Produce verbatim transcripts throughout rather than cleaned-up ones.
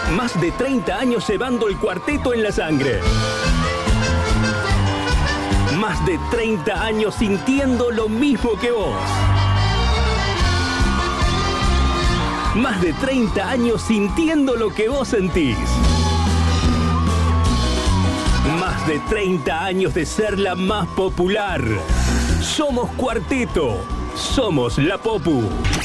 Más de treinta años llevando el cuarteto en la sangre. Más de treinta años sintiendo lo mismo que vos. Más de treinta años sintiendo lo que vos sentís. Más de treinta años de ser la más popular. Somos Cuarteto. Somos la Popu.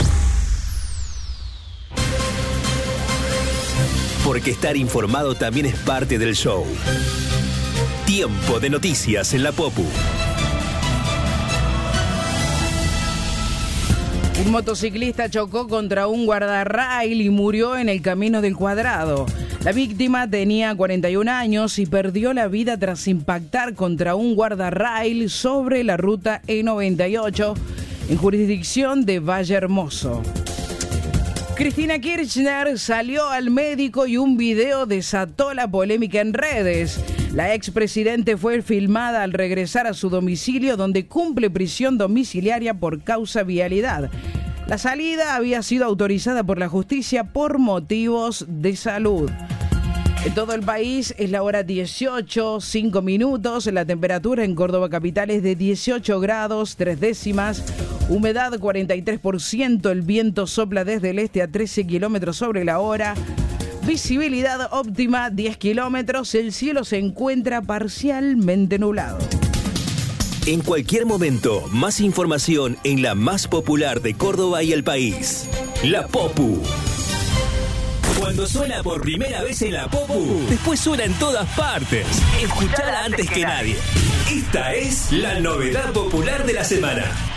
Porque estar informado también es parte del show. Tiempo de noticias en la Popu. Un motociclista chocó contra un guardarrail y murió en el Camino del Cuadrado. La víctima tenía cuarenta y un años y perdió la vida tras impactar contra un guardarrail sobre la ruta E noventa y ocho en jurisdicción de Valle Hermoso. Cristina Kirchner salió al médico y un video desató la polémica en redes. La expresidente fue filmada al regresar a su domicilio donde cumple prisión domiciliaria por causa vialidad. La salida había sido autorizada por la justicia por motivos de salud. En todo el país es la hora dieciocho, cinco minutos. La temperatura en Córdoba capital es de dieciocho grados, tres décimas. Humedad cuarenta y tres por ciento. El viento sopla desde el este a trece kilómetros sobre la hora. Visibilidad óptima diez kilómetros. El cielo se encuentra parcialmente nublado. En cualquier momento, más información en la más popular de Córdoba y el país. La Popu. Cuando suena por primera vez en la Popu, después suena en todas partes. Escuchala antes que nadie. Esta es la novedad popular de la semana.